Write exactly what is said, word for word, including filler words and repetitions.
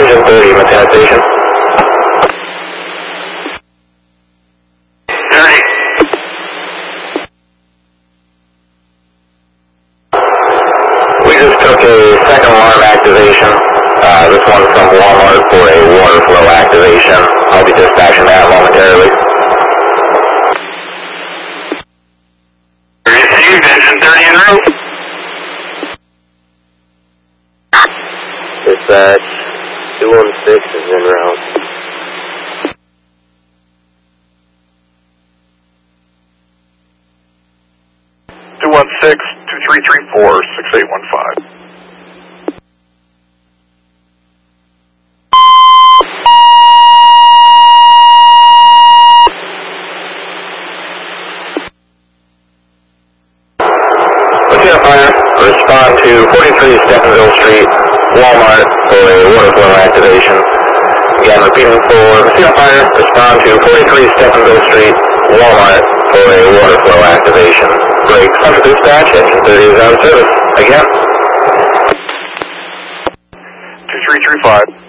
Engine thirty, Messina Station. thirty. We just took a second alarm activation. Uh, this one from Walmart for a water flow activation. I'll be dispatching that momentarily. Received, engine thirty en route. Dispatch, two one six is en route. two one six, two three three four, six eight one five. Messina Fire, respond to forty-three Stephenville Street, Walmart for a water flow activation. Again, repeating for Messina Fire, respond to forty-three Stephenville Street, Walmart for a water flow activation. Break, Central Dispatch, engine thirty is out of service. Again. two three three five.